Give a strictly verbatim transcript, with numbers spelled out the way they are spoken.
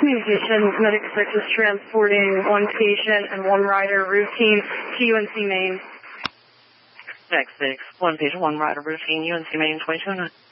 communication, medic six is transporting one patient and one rider routine to U N C Maine. Medic six, one patient, one rider routine, U N C Maine, twenty-two oh nine.